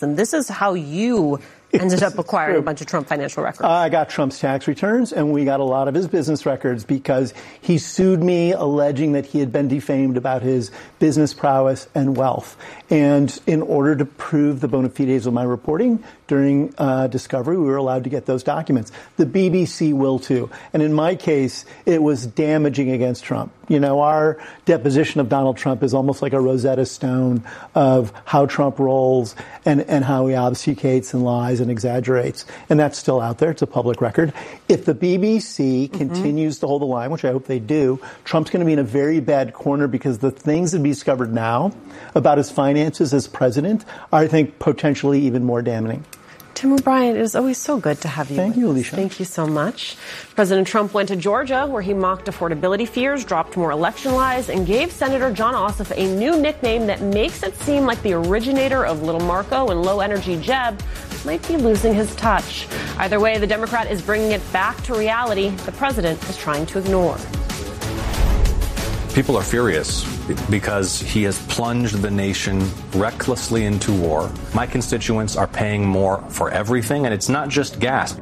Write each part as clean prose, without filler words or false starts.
And this is how you ended up acquiring a bunch of Trump financial records. I got Trump's tax returns, and we got a lot of his business records because he sued me alleging that he had been defamed about his business prowess and wealth. And in order to prove the bona fides of my reporting during discovery, we were allowed to get those documents. The BBC will too. And in my case, it was damaging against Trump. You know, our deposition of Donald Trump is almost like a Rosetta Stone of how Trump rolls and how he obfuscates and lies and exaggerates. And that's still out there. It's a public record. If the BBC continues to hold the line, which I hope they do, Trump's going to be in a very bad corner because the things that be discovered now about his finances as president are, I think, potentially even more damning. Tim O'Brien, it is always so good to have you. Thank you, Alicia. Thank you so much. President Trump went to Georgia, where he mocked affordability fears, dropped more election lies, and gave Senator Jon Ossoff a new nickname that makes it seem like the originator of Little Marco and low-energy Jeb might be losing his touch. Either way, the Democrat is bringing it back to reality the president is trying to ignore. People are furious because he has plunged the nation recklessly into war. My constituents are paying more for everything, and it's not just gas.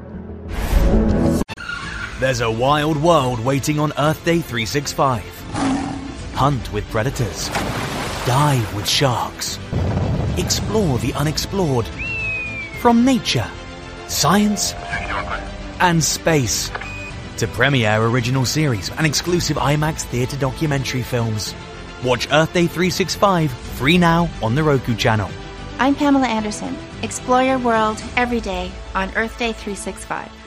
There's a wild world waiting on Earth Day 365. Hunt with predators. Dive with sharks. Explore the unexplored. From nature, science, and space. To premiere original series and exclusive IMAX theatre documentary films. Watch Earth Day 365 free now on the Roku channel. I'm Pamela Anderson. Explore your world every day on Earth Day 365.